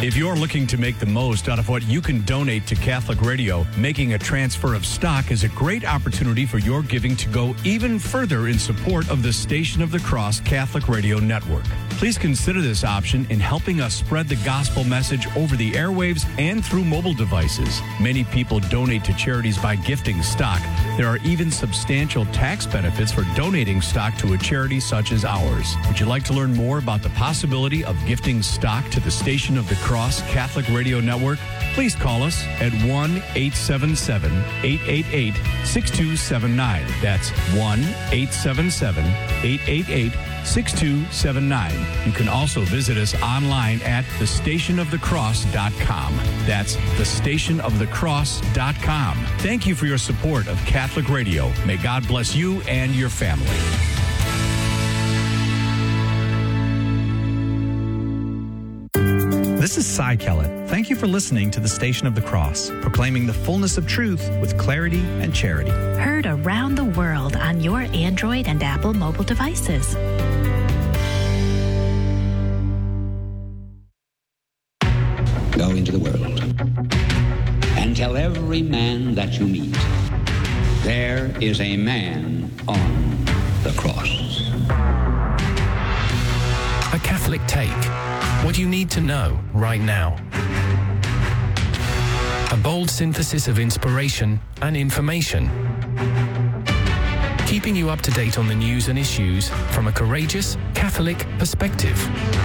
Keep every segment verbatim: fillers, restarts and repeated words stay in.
If you're looking to make the most out of what you can donate to Catholic Radio, making a transfer of stock is a great opportunity for your giving to go even further in support of the Station of the Cross Catholic Radio Network. Please consider this option in helping us spread the gospel message over the airwaves and through mobile devices. Many people donate to charities by gifting stock. There are even substantial tax benefits for donating stock to a charity such as ours. Would you like to learn more about the possibility of gifting stock to the Station of the Cross Catholic Radio Network? Please call us at one eight seven seven, eight eight eight, six two seven nine. That's one eight seven seven, eight eight eight, six two seven nine. You can also visit us online at the station of the cross dot com. That's the station of the cross dot com. Thank you for your support of Catholic Radio. May God bless you and your family. This is Cy Kellett. Thank you for listening to the Station of the Cross, proclaiming the fullness of truth with clarity and charity. Heard around the world on your Android and Apple mobile devices. Go into the world and tell every man that you meet, there is a man on the cross. A Catholic Take. What you need to know right now. A bold synthesis of inspiration and information. Keeping you up to date on the news and issues from a courageous Catholic perspective.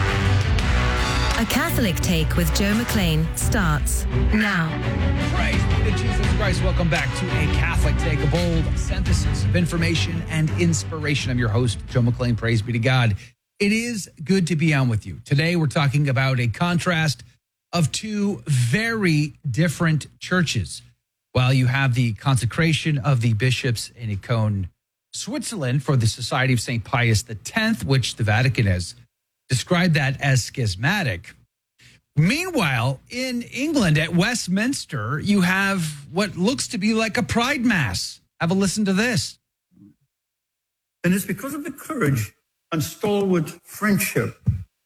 A Catholic Take with Joe McClain starts now. Praise be to Jesus Christ. Welcome back to A Catholic Take, a bold synthesis of information and inspiration. I'm your host, Joe McClain. Praise be to God. It is good to be on with you. Today, we're talking about a contrast of two very different churches. While you have the consecration of the bishops in Icone, Switzerland, for the Society of Saint Pius X, which the Vatican has described that as schismatic. Meanwhile, in England at Westminster, you have what looks to be like a pride mass. Have a listen to this. And it's because of the courage and stalwart friendship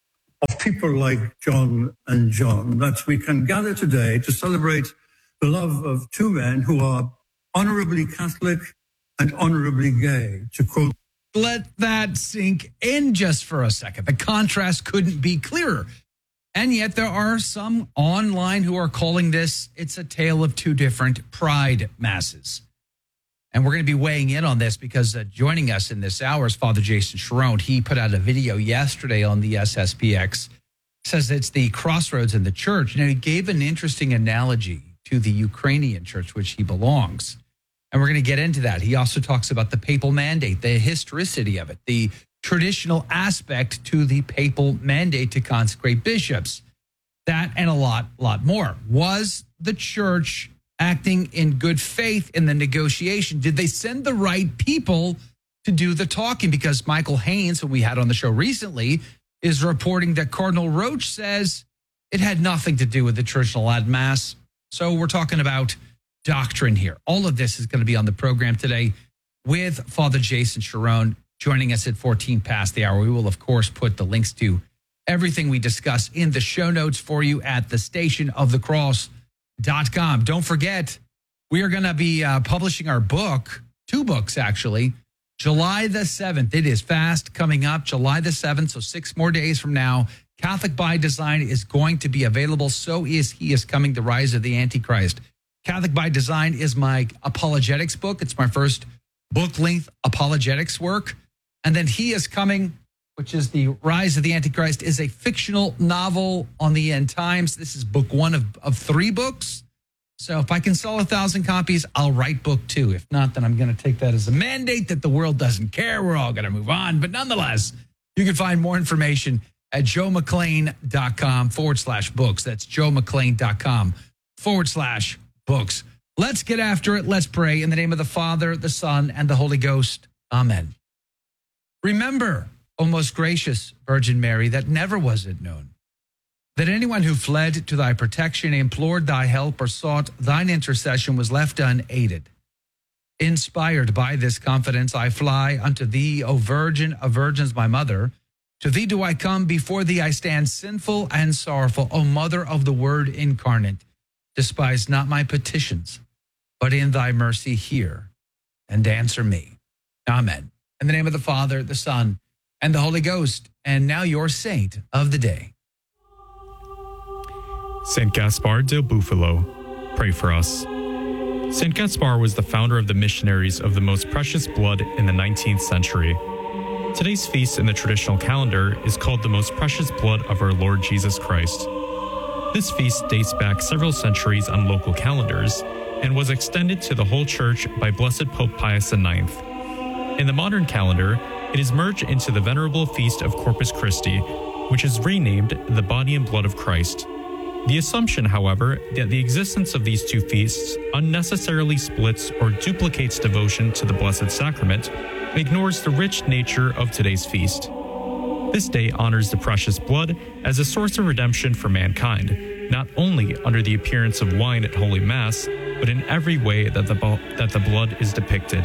of people like John and John that we can gather today to celebrate the love of two men who are honorably Catholic and honorably gay, to quote. Let that sink in just for a second. The contrast couldn't be clearer. And yet there are some online who are calling this, it's a tale of two different pride masses. And we're going to be weighing in on this because uh, joining us in this hour is Father Jason Cherone. He put out a video yesterday on the S S P X, says it's the crossroads in the church. Now, he gave an interesting analogy to the Ukrainian church, which he belongs. And we're going to get into that. He also talks about the papal mandate, the historicity of it, the traditional aspect to the papal mandate to consecrate bishops. That and a lot, lot more. Was the church acting in good faith in the negotiation? Did they send the right people to do the talking? Because Michael Haynes, who we had on the show recently, is reporting that Cardinal Roach says it had nothing to do with the traditional ad mass. So we're talking about doctrine here. All of this is going to be on the program today with Father Jason Cherone joining us at fourteen past the hour. We will, of course, put the links to everything we discuss in the show notes for you at the station of the cross dot com. Don't forget, we are going to be uh, publishing our book, two books actually, July the seventh. It is fast coming up, July the seventh, so six more days from now. Catholic by Design is going to be available. So is He is Coming, The Rise of the Antichrist. Catholic by Design is my apologetics book. It's my first book-length apologetics work. And then He is Coming, which is The Rise of the Antichrist, is a fictional novel on the end times. This is book one of, of three books. So if I can sell a thousand copies, I'll write book two. If not, then I'm going to take that as a mandate that the world doesn't care. We're all going to move on. But nonetheless, you can find more information at joemcclain.com forward slash books. That's joemcclain.com forward slash books. Let's get after it. Let's pray in the name of the Father, the Son, and the Holy Ghost. Amen. Remember, O most gracious Virgin Mary, that never was it known that anyone who fled to thy protection, implored thy help, or sought thine intercession was left unaided. Inspired by this confidence, I fly unto thee, O Virgin of Virgins, my mother. To thee do I come, before thee I stand sinful and sorrowful. O Mother of the Word incarnate, despise not my petitions, but in thy mercy hear and answer me. Amen. In the name of the Father, the Son, and the Holy Ghost. And now your saint of the day. Saint Gaspar del Bufalo, pray for us. Saint Gaspar was the founder of the Missionaries of the Most Precious Blood in the nineteenth century. Today's feast in the traditional calendar is called the Most Precious Blood of our Lord Jesus Christ. This feast dates back several centuries on local calendars and was extended to the whole church by Blessed Pope Pius the ninth. In the modern calendar, it is merged into the venerable feast of Corpus Christi, which is renamed the Body and Blood of Christ. The assumption, however, that the existence of these two feasts unnecessarily splits or duplicates devotion to the Blessed Sacrament ignores the rich nature of today's feast. This day honors the precious blood as a source of redemption for mankind, not only under the appearance of wine at Holy Mass, but in every way that the, that the blood is depicted.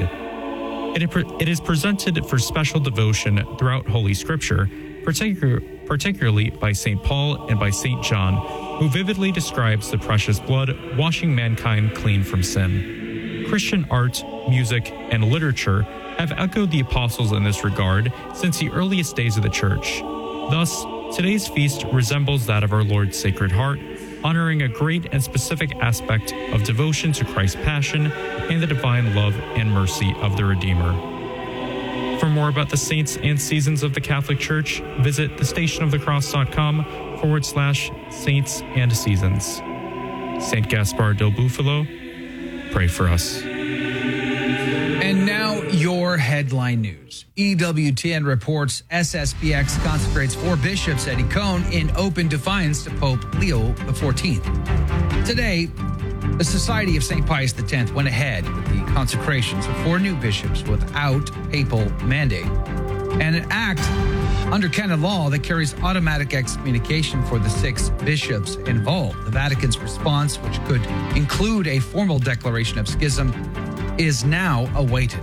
It is presented for special devotion throughout Holy Scripture, particular, particularly by Saint Paul and by Saint John, who vividly describes the precious blood washing mankind clean from sin. Christian art, music, and literature have echoed the apostles in this regard since the earliest days of the Church. Thus, today's feast resembles that of our Lord's Sacred Heart, honoring a great and specific aspect of devotion to Christ's passion and the divine love and mercy of the Redeemer. For more about the saints and seasons of the Catholic Church, visit thestationofthecross.com forward slash saints and seasons. Saint Gaspar del Bufalo, pray for us. And now your headline news. E W T N reports S S P X consecrates four bishops at Icone in open defiance to Pope Leo the fourteenth. Today, the Society of Saint Pius the tenth went ahead with the consecrations of four new bishops without papal mandate, and an act under canon law that carries automatic excommunication for the six bishops involved. The Vatican's response, which could include a formal declaration of schism, is now awaited.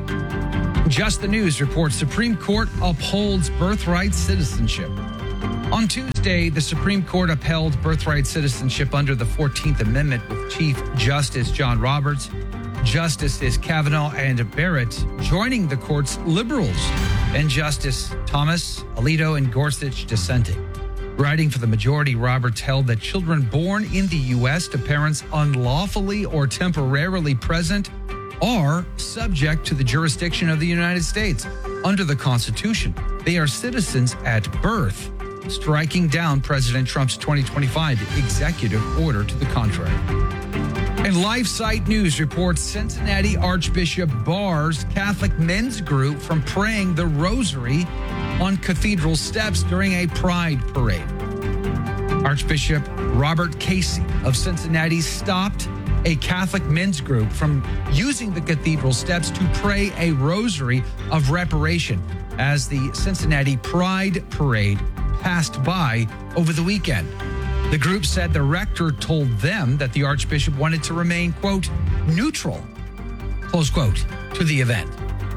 Just the News reports Supreme Court upholds birthright citizenship. On Tuesday, the Supreme Court upheld birthright citizenship under the fourteenth Amendment with Chief Justice John Roberts, Justices Kavanaugh and Barrett joining the court's liberals, and Justice Thomas, Alito, and Gorsuch dissenting. Writing for the majority, Roberts held that children born in the U S to parents unlawfully or temporarily present are subject to the jurisdiction of the United States. Under the Constitution, they are citizens at birth, striking down President Trump's twenty twenty-five executive order to the contrary. And LifeSite News reports Cincinnati Archbishop bars Catholic men's group from praying the rosary on cathedral steps during a pride parade. Archbishop Robert Casey of Cincinnati stopped a Catholic men's group from using the cathedral steps to pray a rosary of reparation as the Cincinnati Pride Parade passed by over the weekend. The group said the rector told them that the Archbishop wanted to remain, quote, neutral, close quote, to the event.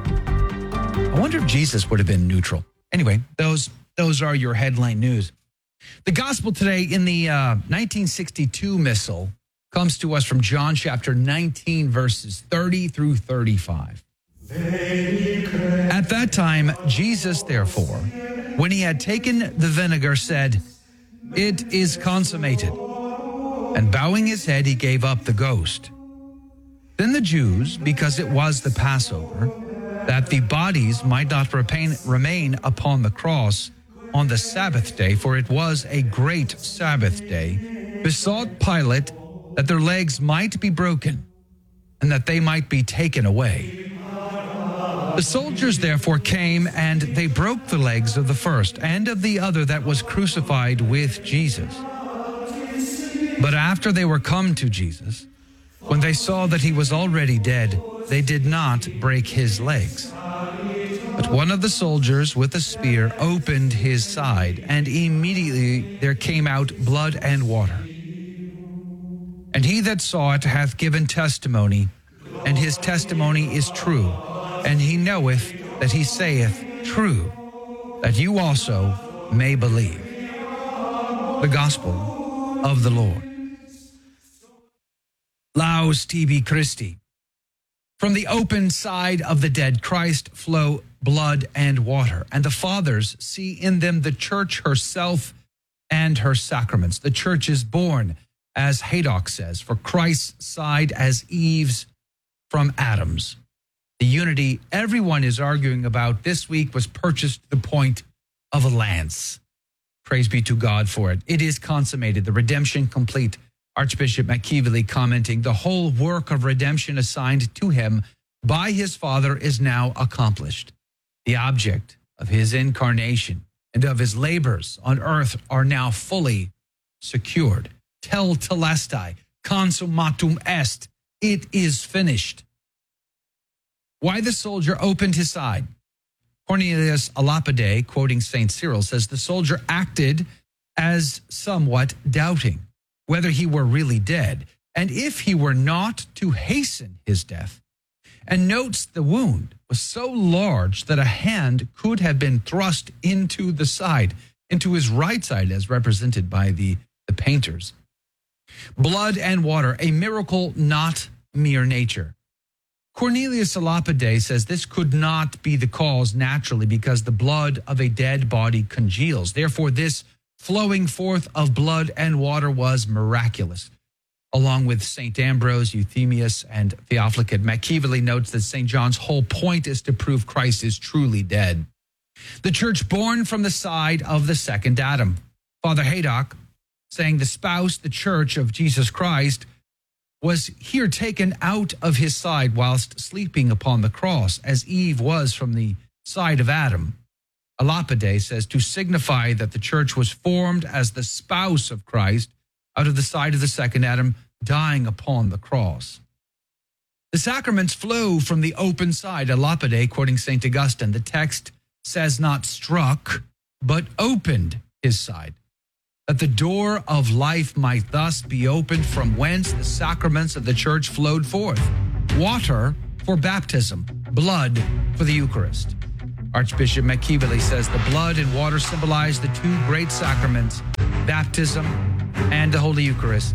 I wonder if Jesus would have been neutral. Anyway, those those are your headline news. The gospel today in the uh, nineteen sixty-two missal comes to us from John chapter nineteen, verses thirty through thirty-five. At that time, Jesus, therefore, when he had taken the vinegar, said, "It is consummated." And bowing his head, he gave up the ghost. Then the Jews, because it was the Passover, that the bodies might not remain upon the cross on the Sabbath day, for it was a great Sabbath day, besought Pilate that their legs might be broken and that they might be taken away. The soldiers therefore came, and they broke the legs of the first and of the other that was crucified with Jesus. But after they were come to Jesus, when they saw that he was already dead, they did not break his legs. But one of the soldiers with a spear opened his side, and immediately there came out blood and water. And he that saw it hath given testimony, and his testimony is true, and he knoweth that he saith true, that you also may believe the gospel of the Lord. Laus tibi Christi. From the open side of the dead Christ flow blood and water, and the fathers see in them the church herself and her sacraments. The church is born, as Haydock says, for Christ's side as Eve's from Adam's. The unity everyone is arguing about this week was purchased to the point of a lance. Praise be to God for it. It is consummated, the redemption complete. Archbishop McKeevely commenting, the whole work of redemption assigned to him by his Father is now accomplished. The object of his incarnation and of his labors on earth are now fully secured. Tel telestai, consummatum est, it is finished. Why the soldier opened his side? Cornelius a Lapide, quoting Saint Cyril, says the soldier acted as somewhat doubting whether he were really dead, and if he were not, to hasten his death, and notes the wound was so large that a hand could have been thrust into the side, into his right side, as represented by the, the painters. Blood and water, a miracle, not mere nature. Cornelius a Lapide says this could not be the cause naturally because the blood of a dead body congeals. Therefore, this flowing forth of blood and water was miraculous. Along with Saint Ambrose, Euthemius, and Theophilus, McKeevely notes that Saint John's whole point is to prove Christ is truly dead. The church born from the side of the second Adam. Father Haydock, saying the spouse, the church of Jesus Christ, was here taken out of his side whilst sleeping upon the cross, as Eve was from the side of Adam. A Lapide says to signify that the church was formed as the spouse of Christ out of the side of the second Adam, dying upon the cross. The sacraments flow from the open side. A Lapide, quoting Saint Augustine, the text says not struck, but opened his side, that the door of life might thus be opened, from whence the sacraments of the church flowed forth. Water for baptism, blood for the Eucharist. Archbishop McKeevely says the blood and water symbolize the two great sacraments, baptism and the Holy Eucharist.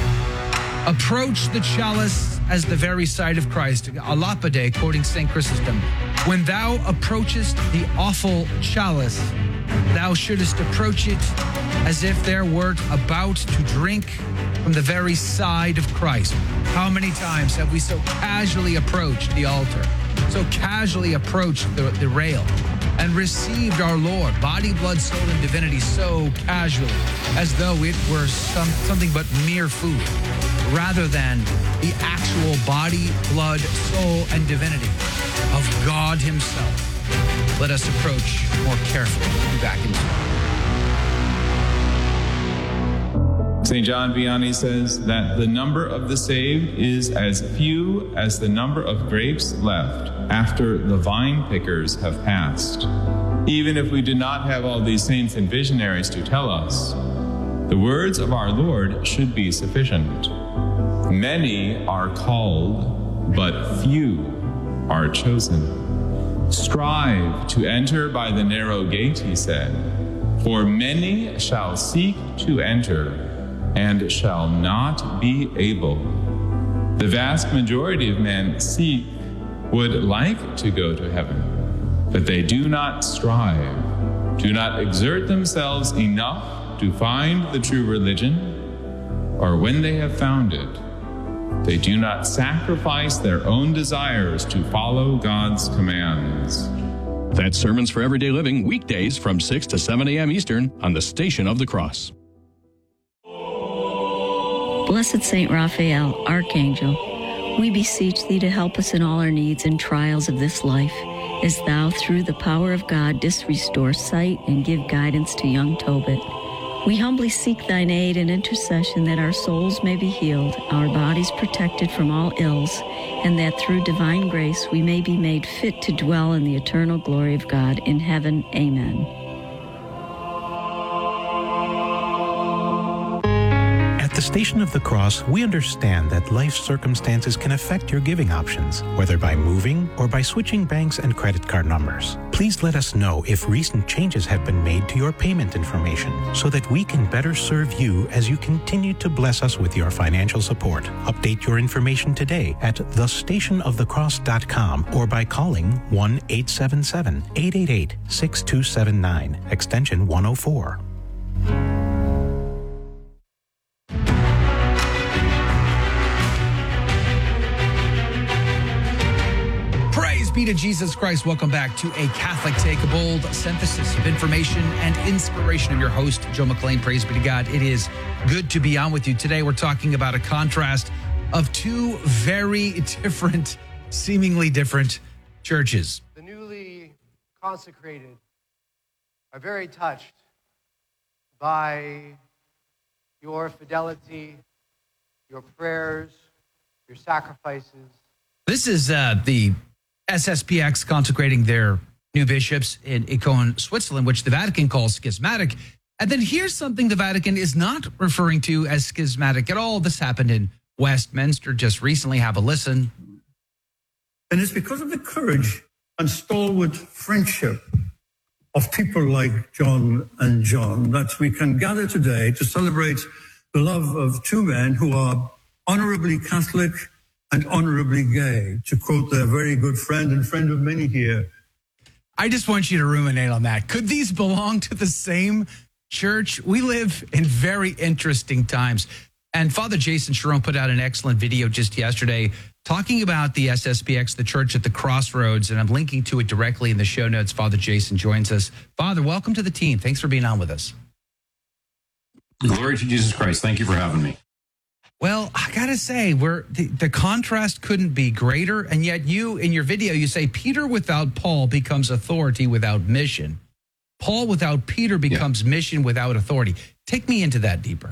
Approach the chalice as the very side of Christ. A Lapide, quoting Saint Chrysostom, when thou approachest the awful chalice, thou shouldest approach it as if there wert about to drink from the very side of Christ. How many times have we so casually approached the altar, so casually approached the, the rail, and received our Lord, body, blood, soul, and divinity, so casually, as though it were some, something but mere food, rather than the actual body, blood, soul, and divinity of God himself. Let us approach more carefully. We'll be back in a moment. Saint John Vianney says that the number of the saved is as few as the number of grapes left after the vine pickers have passed. Even if we do not have all these saints and visionaries to tell us, the words of our Lord should be sufficient. Many are called, but few are chosen. Strive to enter by the narrow gate, he said, for many shall seek to enter and shall not be able. The vast majority of men seek, would like to go to heaven, but they do not strive, do not exert themselves enough to find the true religion, or when they have found it, they do not sacrifice their own desires to follow God's commands. That's Sermons for Everyday Living, weekdays from six to seven a.m. Eastern on the Station of the Cross. Blessed Saint Raphael, Archangel, we beseech thee to help us in all our needs and trials of this life, as thou, through the power of God, didst restore sight and give guidance to young Tobit. We humbly seek thine aid and intercession that our souls may be healed, our bodies protected from all ills, and that through divine grace we may be made fit to dwell in the eternal glory of God in heaven. Amen. At the Station of the Cross, we understand that life circumstances can affect your giving options, whether by moving or by switching banks and credit card numbers. Please let us know if recent changes have been made to your payment information so that we can better serve you as you continue to bless us with your financial support. Update your information today at the station of the cross dot com or by calling one eight seven seven, eight eight eight, six two seven nine, extension one oh four. Be to Jesus Christ. Welcome back to A Catholic Take, a bold synthesis of information and inspiration. I'm your host, Joe McClain. Praise be to God. It is good to be on with you. Today, we're talking about a contrast of two very different, seemingly different churches. The newly consecrated are very touched by your fidelity, your prayers, your sacrifices. This is uh, the S S P X consecrating their new bishops in Icon, Switzerland, which the Vatican calls schismatic. And then here's something the Vatican is not referring to as schismatic at all. This happened in Westminster just recently. Have a listen. And it's because of the courage and stalwart friendship of people like John and John that we can gather today to celebrate the love of two men who are honorably Catholic and honorably gay, to quote their very good friend and friend of many here. I just want you to ruminate on that. Could these belong to the same church? We live in very interesting times. And Father Jason Sharon put out an excellent video just yesterday talking about the S S P X, the church at the crossroads, and I'm linking to it directly in the show notes. Father Jason joins us. Father, welcome to the team. Thanks for being on with us. Glory to Jesus Christ. Thank you for having me. Well, I got to say, we're, the, the contrast couldn't be greater. And yet you, in your video, you say Peter without Paul becomes authority without mission. Paul without Peter becomes yeah. mission without authority. Take me into that deeper.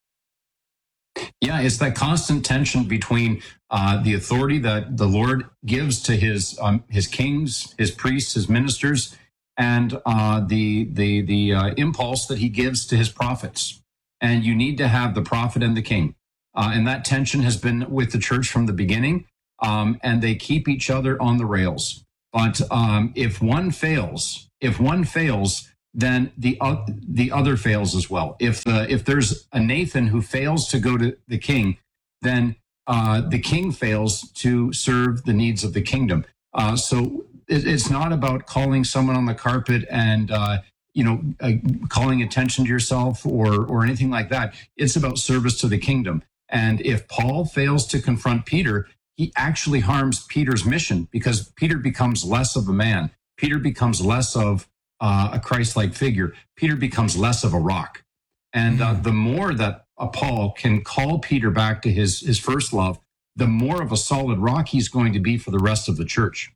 Yeah, it's that constant tension between uh, the authority that the Lord gives to his um, his kings, his priests, his ministers, and uh, the the the uh, impulse that he gives to his prophets. And you need to have the prophet and the king. Uh, and that tension has been with the church from the beginning, um, and they keep each other on the rails. But um, if one fails, if one fails, then the uh, the other fails as well. If the if there's a Nathan who fails to go to the king, then uh, the king fails to serve the needs of the kingdom. Uh, so it, it's not about calling someone on the carpet and uh, you know uh, calling attention to yourself or or anything like that. It's about service to the kingdom. And if Paul fails to confront Peter, he actually harms Peter's mission because Peter becomes less of a man. Peter becomes less of uh, a Christ-like figure. Peter becomes less of a rock. And uh, the more that uh, Paul can call Peter back to his, his first love, the more of a solid rock he's going to be for the rest of the church.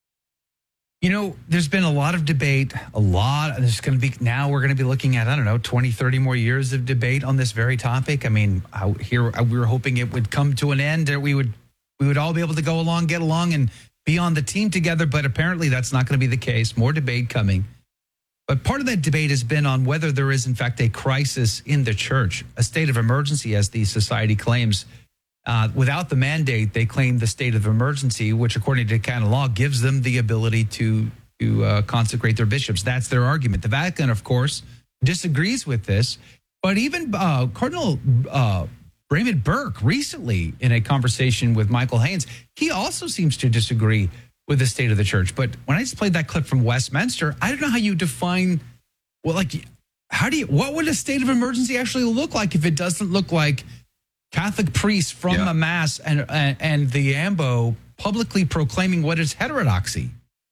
You know, there's been a lot of debate, a lot. There's going to be, now we're going to be looking at, I don't know, twenty, thirty more years of debate on this very topic. I mean, I, here we were hoping it would come to an end, that we would we would all be able to go along, get along, and be on the team together. But apparently that's not going to be the case. More debate coming. But part of that debate has been on whether there is, in fact, a crisis in the church, a state of emergency, as the society claims. Uh, without the mandate, they claim the state of emergency, which, according to canon law, gives them the ability to to uh, consecrate their bishops. That's their argument. The Vatican, of course, disagrees with this. But even uh, Cardinal uh, Raymond Burke recently, in a conversation with Michael Haynes, he also seems to disagree with the state of the church. But when I just played that clip from Westminster, I don't know how you define, well, like, how do you, what would a state of emergency actually look like if it doesn't look like Catholic priests from yeah. a mass and, and and the A M B O publicly proclaiming what is heterodoxy?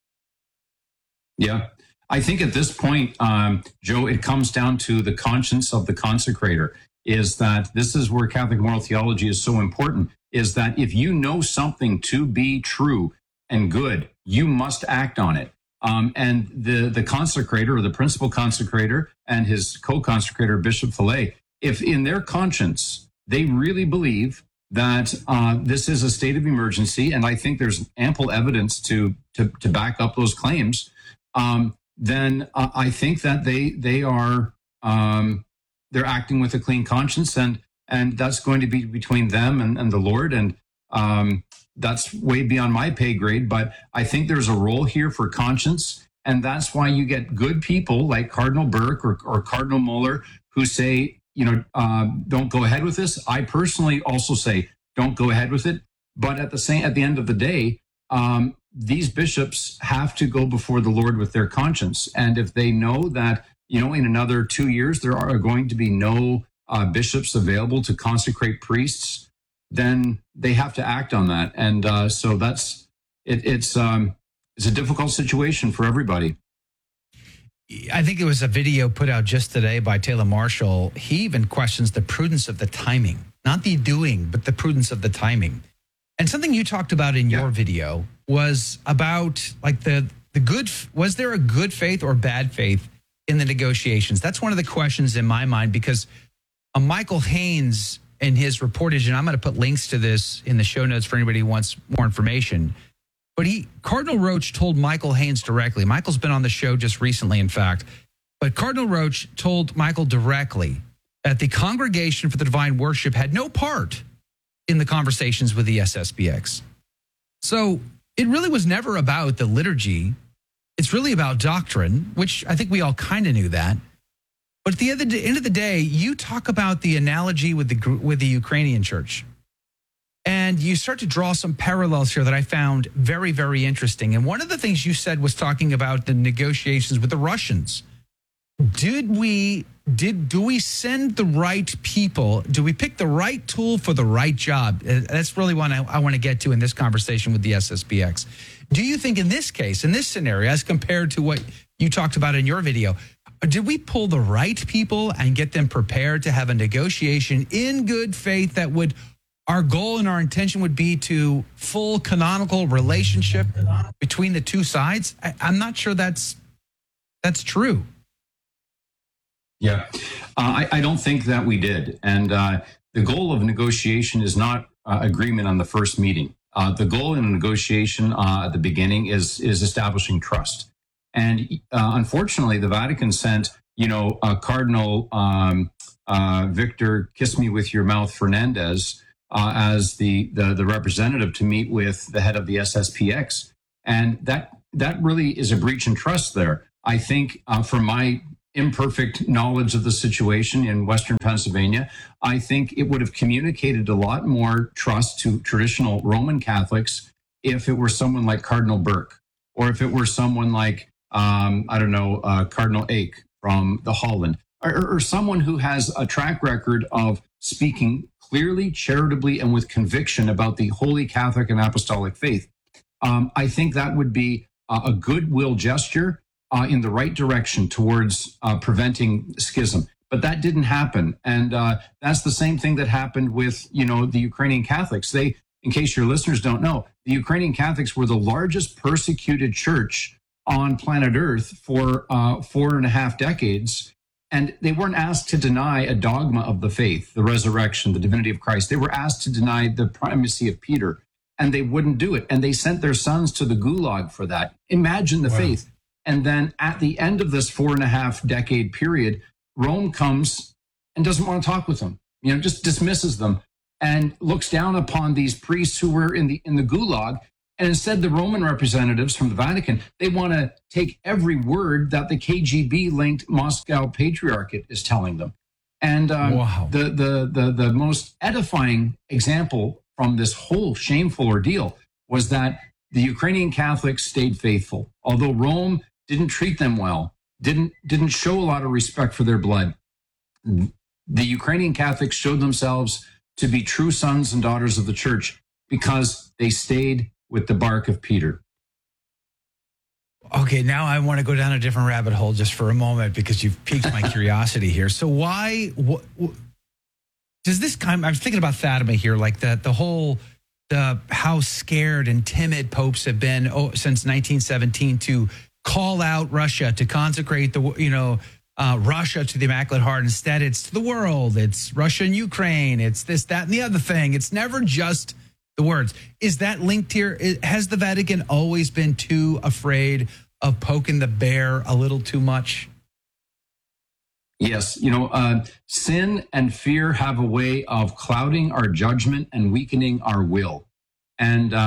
Yeah, I think at this point, um, Joe, it comes down to the conscience of the consecrator. Is that this is where Catholic moral theology is so important? Is that if you know something to be true and good, you must act on it. Um, and the the consecrator or the principal consecrator and his co-consecrator, Bishop Fillet, if in their conscience they really believe that uh, this is a state of emergency, and I think there's ample evidence to to, to back up those claims, um, then uh, I think that they they are um, they're acting with a clean conscience, and and that's going to be between them and, and the Lord, and um, that's way beyond my pay grade. But I think there's a role here for conscience, And that's why you get good people like Cardinal Burke or, or Cardinal Mueller who say, you know, uh, don't go ahead with this. I personally also say, don't go ahead with it. But at the same, at the end of the day, um, these bishops have to go before the Lord with their conscience. And if they know that, you know, in another two years, there are going to be no uh, bishops available to consecrate priests, then they have to act on that. And uh, so that's, it, it's, um, it's a difficult situation for everybody. I think it was a video put out just today by Taylor Marshall. He even questions the prudence of the timing, not the doing, but the prudence of the timing. And something you talked about in your yeah. video was about like the, the good, was there a good faith or bad faith in the negotiations? That's one of the questions in my mind, because uh, Michael Haynes in his reportage, and I'm going to put links to this in the show notes for anybody who wants more information. But he, Cardinal Roach told Michael Haynes directly. Michael's been on the show just recently, in fact. But Cardinal Roach told Michael directly that the Congregation for the Divine Worship had no part in the conversations with the S S B X. So it really was never about the liturgy. It's really about doctrine, which I think we all kind of knew that. But at the end of the day, you talk about the analogy with the with the Ukrainian church. And you start to draw some parallels here that I found very, very interesting. And one of the things you said was talking about the negotiations with the Russians. Did we, did, do we send the right people? Do we pick the right tool for the right job? That's really what I, I want to get to in this conversation with the S S B X. Do you think in this case, in this scenario, as compared to what you talked about in your video, did we pull the right people and get them prepared to have a negotiation in good faith that would, our goal and our intention would be to full canonical relationship between the two sides? I, I'm not sure that's that's true. Yeah, uh, I, I don't think that we did. And uh, the goal of negotiation is not uh, agreement on the first meeting. Uh, the goal in a negotiation uh, at the beginning is is establishing trust. And uh, unfortunately, the Vatican sent, you know, uh, Cardinal um, uh, Victor Kiss Me With Your Mouth Fernandez Uh, as the, the the representative to meet with the head of the S S P X. And that that really is a breach in trust there. I think uh, from my imperfect knowledge of the situation in Western Pennsylvania, I think it would have communicated a lot more trust to traditional Roman Catholics if it were someone like Cardinal Burke, or if it were someone like, um, I don't know, uh, Cardinal Ake from the Holland, or, or someone who has a track record of speaking clearly, charitably, and with conviction about the Holy Catholic and Apostolic faith. Um, I think that would be uh, a goodwill gesture uh, in the right direction towards uh, preventing schism. But that didn't happen. And uh, that's the same thing that happened with, you know, the Ukrainian Catholics. They, in case your listeners don't know, the Ukrainian Catholics were the largest persecuted church on planet Earth for uh, four and a half decades. And they weren't asked to deny a dogma of the faith, the resurrection, the divinity of Christ. They were asked to deny the primacy of Peter, and they wouldn't do it. And they sent their sons to the gulag for that. Imagine the wow. faith. And then at the end of this four and a half decade period, Rome comes and doesn't want to talk with them, you know, just dismisses them and looks down upon these priests who were in the in the gulag. And instead, the Roman representatives from the Vatican, they want to take every word that the K G B-linked Moscow Patriarchate is telling them. And um, wow. the, the the the most edifying example from this whole shameful ordeal was that the Ukrainian Catholics stayed faithful. Although Rome didn't treat them well, didn't didn't show a lot of respect for their blood, the Ukrainian Catholics showed themselves to be true sons and daughters of the church because they stayed with the bark of Peter. Okay, now I want to go down a different rabbit hole just for a moment because you've piqued my curiosity here. So why what, what, does this kind? I'm thinking about Fatima here, like the the whole the how scared and timid popes have been oh, since nineteen seventeen to call out Russia, to consecrate the you know uh, Russia to the Immaculate Heart. Instead, it's to the world. It's Russia and Ukraine. It's this, that, and the other thing. It's never just the words. Is that linked here? Has the Vatican always been too afraid of poking the bear a little too much? Yes. You know, uh, sin and fear have a way of clouding our judgment and weakening our will. And um,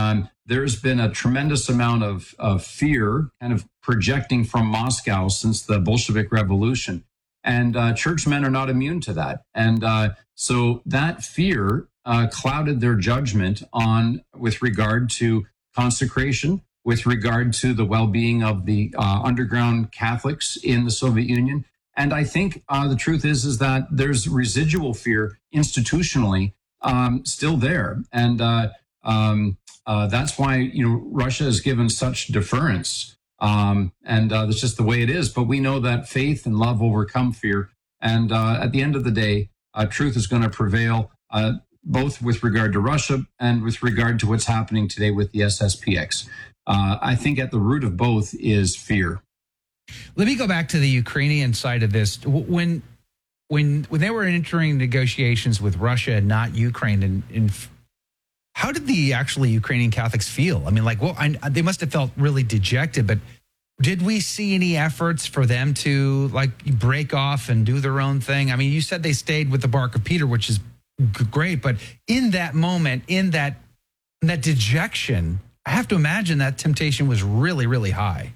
there's been a tremendous amount of, of fear kind of projecting from Moscow since the Bolshevik Revolution. And uh, churchmen are not immune to that. And uh, so that fear uh, clouded their judgment on with regard to consecration, with regard to the well-being of the uh, underground Catholics in the Soviet Union. And I think uh, the truth is, is that there's residual fear institutionally um, still there. And uh, um, uh, that's why, you know, Russia has given such deference. Um, and uh, that's just the way it is. But we know that faith and love overcome fear. And uh, at the end of the day, uh, truth is going to prevail, uh, both with regard to Russia and with regard to what's happening today with the S S P X. Uh, I think at the root of both is fear. Let me go back to the Ukrainian side of this. When when when they were entering negotiations with Russia and not Ukraine, and, and how did the actually Ukrainian Catholics feel? I mean, like, well, I, they must have felt really dejected, but did we see any efforts for them to like break off and do their own thing? I mean, you said they stayed with the Bark of Peter, which is great, but in that moment, in that in that dejection, I have to imagine that temptation was really, really high.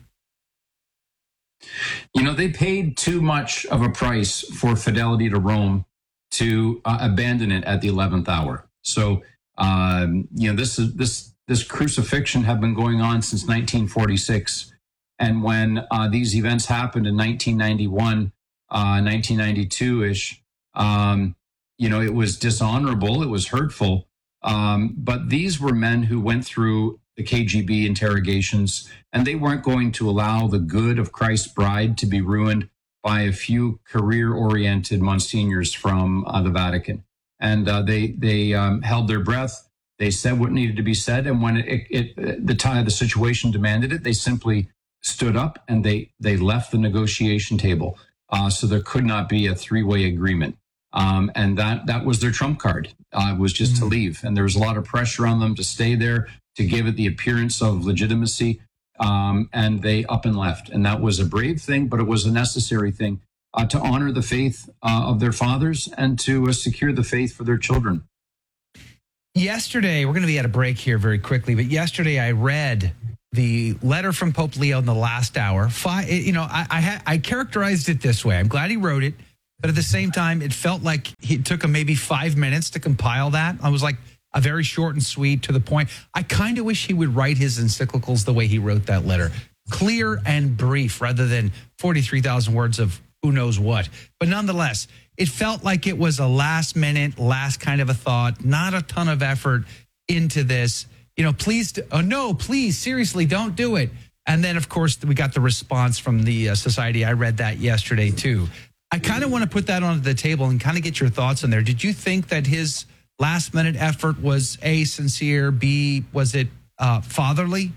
You know, they paid too much of a price for fidelity to Rome to uh, abandon it at the eleventh hour. So, um, you know, this is this this crucifixion had been going on since nineteen forty-six, and when uh, these events happened in nineteen ninety-one, uh, nineteen ninety-two ish, um, you know, it was dishonorable, it was hurtful. Um, but these were men who went through the K G B interrogations, and they weren't going to allow the good of Christ's bride to be ruined by a few career-oriented monsignors from uh, the Vatican. And uh, they they um, held their breath. They said what needed to be said, and when it, it, it the time the situation demanded it, they simply stood up and they they left the negotiation table. Uh, so there could not be a three-way agreement, um, and that that was their trump card. Uh, was just mm-hmm. to leave, and there was a lot of pressure on them to stay there, to give it the appearance of legitimacy, um, and they up and left. And that was a brave thing, but it was a necessary thing uh, to honor the faith uh, of their fathers and to uh, secure the faith for their children. Yesterday, we're going to be at a break here very quickly, but yesterday I read the letter from Pope Leo in the last hour. Five, you know, I, I, ha- I characterized it this way. I'm glad he wrote it, but at the same time, it felt like it took him maybe five minutes to compile that. I was like, a very short and sweet, to the point. I kind of wish he would write his encyclicals the way he wrote that letter. Clear and brief rather than forty-three thousand words of who knows what. But nonetheless, it felt like it was a last minute, last kind of a thought, not a ton of effort into this. You know, please, oh no, please, seriously, don't do it. And then, of course, we got the response from the uh, society. I read that yesterday, too. I kind of want to put that onto the table and kind of get your thoughts on there. Did you think that his last minute effort was A, sincere, B, was it uh, fatherly?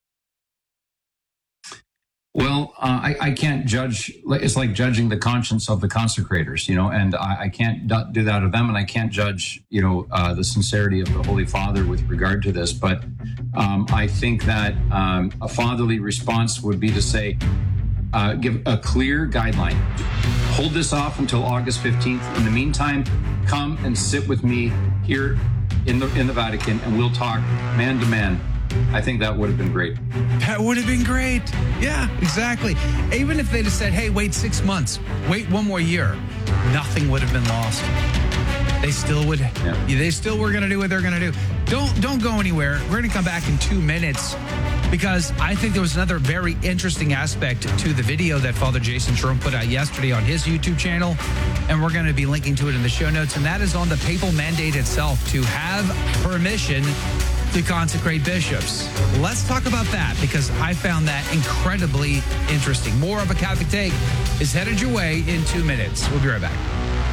Well, uh, I, I can't judge. It's like judging the conscience of the consecrators, you know, and I, I can't do that of them. And I can't judge, you know, uh, the sincerity of the Holy Father with regard to this. But um, I think that um, a fatherly response would be to say, uh, give a clear guideline. Hold this off until August fifteenth. In the meantime, come and sit with me here in the in the Vatican, and we'll talk man to man. I think that would have been great. That would have been great. Yeah, exactly. Even if they'd have said, hey, wait six months, wait one more year, nothing would have been lost. They still would. Yeah. They still were going to do what they're going to do. Don't don't go anywhere. We're going to come back in two minutes because I think there was another very interesting aspect to the video that Father Jason Jerome put out yesterday on his YouTube channel, and we're going to be linking to it in the show notes, and that is on the papal mandate itself to have permission to consecrate bishops. Let's talk about that because I found that incredibly interesting. More of A Catholic Take is headed your way in two minutes. We'll be right back.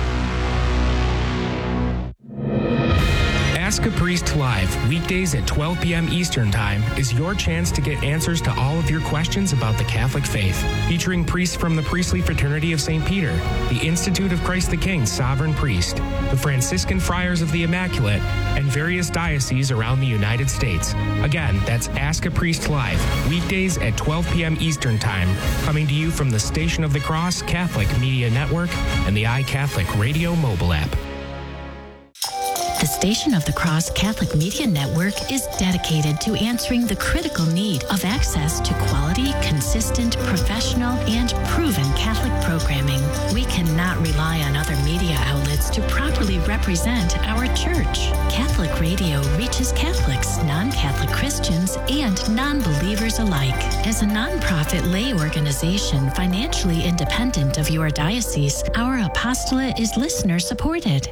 Ask a Priest Live, weekdays at twelve p.m. Eastern Time, is your chance to get answers to all of your questions about the Catholic faith. Featuring priests from the Priestly Fraternity of Saint Peter, the Institute of Christ the King Sovereign Priest, the Franciscan Friars of the Immaculate, and various dioceses around the United States. Again, that's Ask a Priest Live, weekdays at twelve p.m. Eastern Time, coming to you from the Station of the Cross Catholic Media Network and the iCatholic Radio mobile app. The Station of the Cross Catholic Media Network is dedicated to answering the critical need of access to quality, consistent, professional, and proven Catholic programming. We cannot rely on other media outlets to properly represent our church. Catholic Radio reaches Catholics, non-Catholic Christians, and non-believers alike. As a nonprofit lay organization financially independent of your diocese, our apostolate is listener-supported.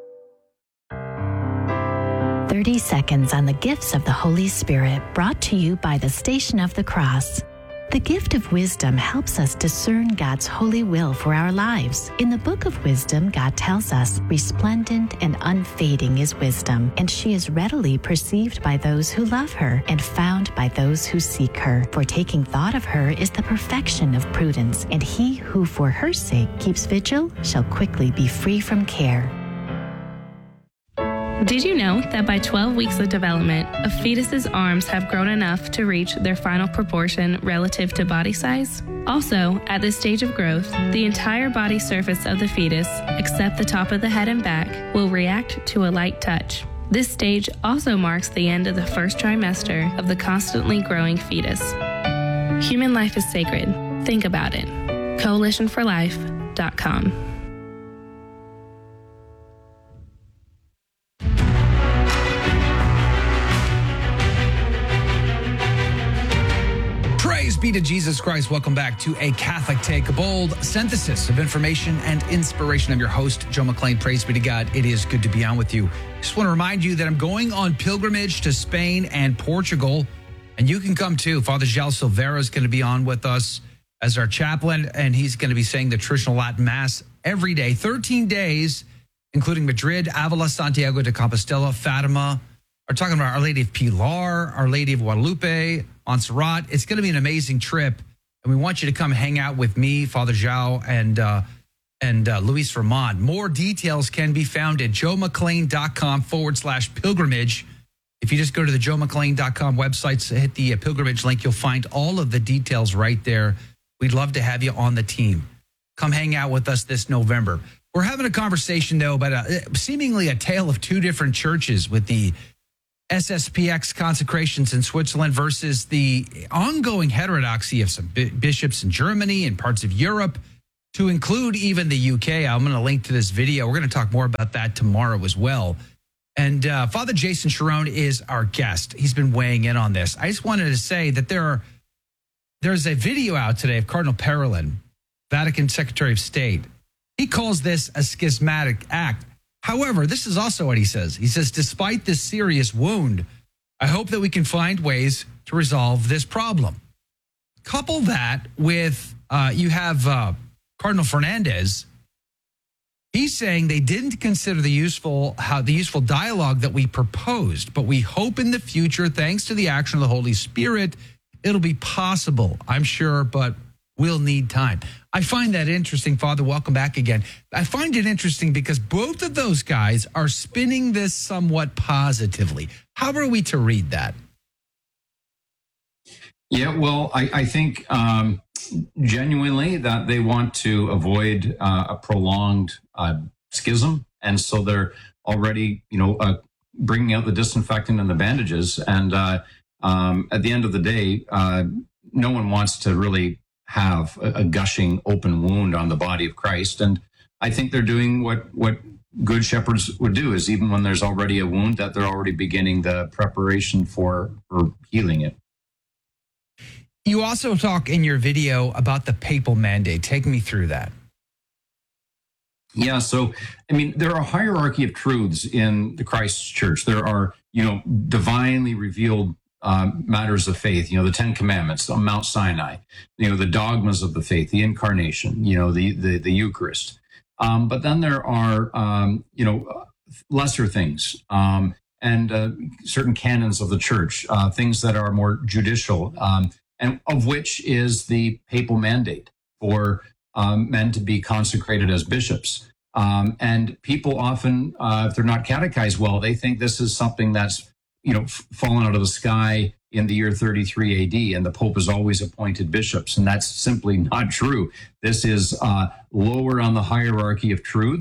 thirty seconds on the gifts of the Holy Spirit, brought to you by the Station of the Cross. The gift of wisdom helps us discern God's holy will for our lives. In the Book of Wisdom, God tells us, resplendent and unfading is wisdom, and she is readily perceived by those who love her and found by those who seek her. For taking thought of her is the perfection of prudence, and he who for her sake keeps vigil shall quickly be free from care. Did you know that by twelve weeks of development, a fetus's arms have grown enough to reach their final proportion relative to body size? Also, at this stage of growth, the entire body surface of the fetus, except the top of the head and back, will react to a light touch. This stage also marks the end of the first trimester of the constantly growing fetus. Human life is sacred. Think about it. coalition for life dot com. Praise be to Jesus Christ. Welcome back to A Catholic Take, a bold synthesis of information and inspiration. I'm your host, Joe McClain. Praise be to God. It is good to be on with you. Just want to remind you that I'm going on pilgrimage to Spain and Portugal, and you can come too. Father João Silveira is going to be on with us as our chaplain, and he's going to be saying the traditional Latin Mass every day, thirteen days, including Madrid, Avila, Santiago de Compostela, Fatima. We're talking about Our Lady of Pilar, Our Lady of Guadalupe, Montserrat. It's going to be an amazing trip, and we want you to come hang out with me, Father João, and uh, and uh, Luis Vermont. More details can be found at joemcclain.com forward slash pilgrimage. If you just go to the joemcclain dot com website, hit the uh, pilgrimage link, you'll find all of the details right there. We'd love to have you on the team. Come hang out with us this November. We're having a conversation, though, about a, seemingly a tale of two different churches with the S S P X consecrations in Switzerland versus the ongoing heterodoxy of some bishops in Germany and parts of Europe, to include even the U K. I'm going to link to this video. We're going to talk more about that tomorrow as well. And uh, Father Jason Cherone is our guest. He's been weighing in on this. I just wanted to say that there are, there's a video out today of Cardinal Parolin, Vatican Secretary of State. He calls this a schismatic act. However, this is also what he says. He says, despite this serious wound, I hope that we can find ways to resolve this problem. Couple that with, uh, you have uh, Cardinal Fernandez. He's saying they didn't consider the useful how the useful dialogue that we proposed, but we hope in the future, thanks to the action of the Holy Spirit, it'll be possible, I'm sure, but we'll need time. I find that interesting, Father. Welcome back again. I find it interesting because both of those guys are spinning this somewhat positively. How are we to read that? Yeah, well, I, I think um, genuinely that they want to avoid uh, a prolonged uh, schism. And so they're already, you know, uh, bringing out the disinfectant and the bandages. And uh, um, at the end of the day, uh, no one wants to really have a, a gushing open wound on the body of Christ. And I think they're doing what, what good shepherds would do, is even when there's already a wound, that they're already beginning the preparation for, for healing it. You also talk in your video about the papal mandate. Take me through that. Yeah, so, I mean, there are a hierarchy of truths in the Christ Church. There are, you know, divinely revealed um, matters of faith, you know, the Ten Commandments on Mount Sinai, you know, the dogmas of the faith, the incarnation, you know, the the, the Eucharist. Um, but then there are, um, you know, lesser things um, and uh, certain canons of the Church, uh, things that are more judicial, um, and of which is the papal mandate for um, men to be consecrated as bishops. Um, and people often, uh, if they're not catechized well, they think this is something that's, you know, f- fallen out of the sky in the year thirty-three A D, and the Pope has always appointed bishops. And that's simply not true. This is uh, lower on the hierarchy of truths.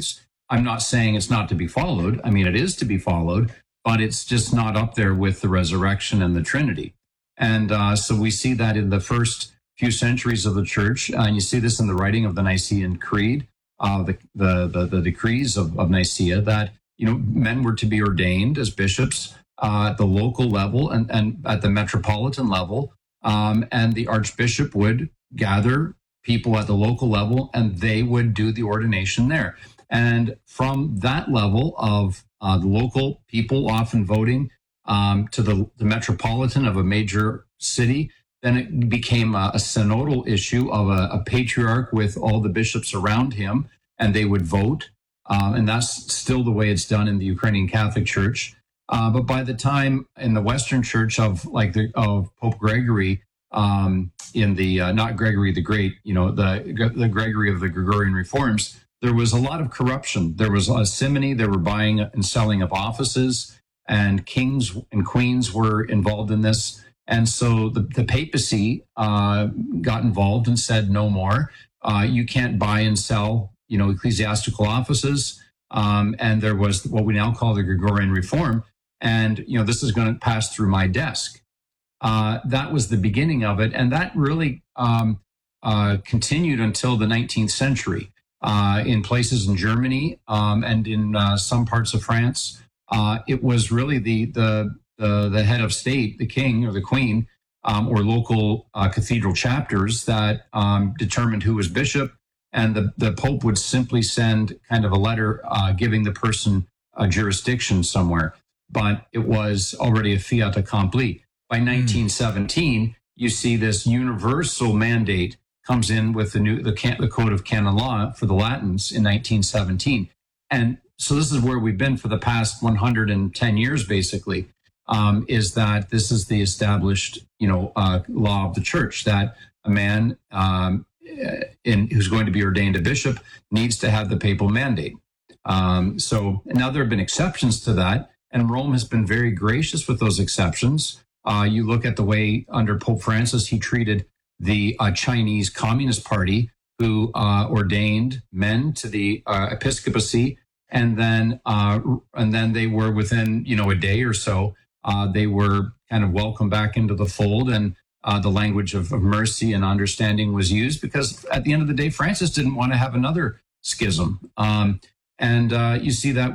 I'm not saying it's not to be followed. I mean, it is to be followed, but it's just not up there with the resurrection and the Trinity. And uh, so we see that in the first few centuries of the church, uh, and you see this in the writing of the Nicene Creed, uh, the, the, the, the decrees of, of Nicaea, that, you know, men were to be ordained as bishops uh, at the local level and, and at the metropolitan level, um, and the archbishop would gather people at the local level, and they would do the ordination there. And from that level of uh, the local people often voting um, to the, the metropolitan of a major city, then it became a, a synodal issue of a, a patriarch with all the bishops around him, and they would vote. Um, and that's still the way it's done in the Ukrainian Catholic Church. Uh, but by the time in the Western Church of like the of Pope Gregory, um, in the uh, not Gregory the Great, you know, the the Gregory of the Gregorian Reforms, there was a lot of corruption. There was a simony. They were buying and selling of offices, and kings and queens were involved in this. And so the, the papacy uh, got involved and said, no more. Uh, you can't buy and sell, you know, ecclesiastical offices. Um, and there was what we now call the Gregorian Reform. And, you know, this is going to pass through my desk. Uh, that was the beginning of it. And that really um, uh, continued until the nineteenth century uh, in places in Germany um, and in uh, some parts of France. Uh, it was really the, the, the, the head of state, the king or the queen, um, or local uh, cathedral chapters that um, determined who was bishop. And the, the Pope would simply send kind of a letter uh, giving the person a jurisdiction somewhere. But it was already a fiat accompli. By nineteen seventeen, you see this universal mandate comes in with the new the, can, the Code of Canon Law for the Latins in nineteen seventeen. And so this is where we've been for the past one hundred ten years, basically, um, is that this is the established, you know, uh, law of the church, that a man um, in, who's going to be ordained a bishop needs to have the papal mandate. Um, so now there have been exceptions to that, and Rome has been very gracious with those exceptions. Uh, you look at the way under Pope Francis, he treated the uh, Chinese Communist Party, who uh, ordained men to the uh, episcopacy, and then uh, and then they were within, you know, a day or so, uh, they were kind of welcomed back into the fold, and uh, the language of, of mercy and understanding was used, because at the end of the day, Francis didn't want to have another schism. Um, and uh, you see that